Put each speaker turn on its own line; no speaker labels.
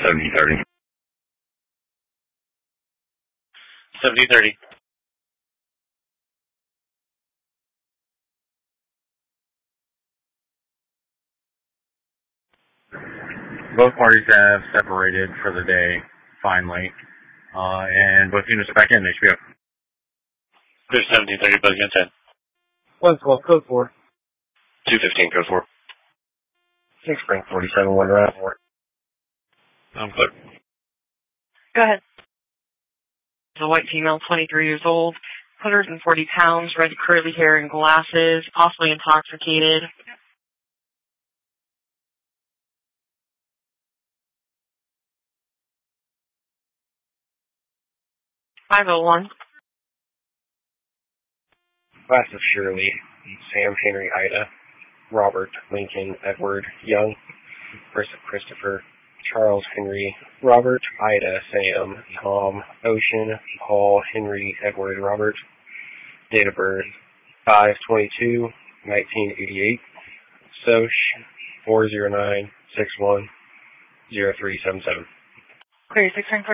7030.
7030.
Both parties have separated for the day, finally, and both units are back in. They should be up.
There's 1730, buzz again 10.
112, code 4.
215, code 4.
6 Spring 47, 1 round 4.
I'm clear.
Go ahead. A white female, 23 years old, 140 pounds, red curly hair and glasses, possibly intoxicated. $501.
Class of Shirley, Sam, Henry, Ida, Robert, Lincoln, Edward, Young, Christopher, Charles, Henry, Robert, Ida, Sam, Tom, Ocean, Paul, Henry, Edward, Robert. Date of birth, 5/22/1988. Soch, 409-61-0377.
Clear, 6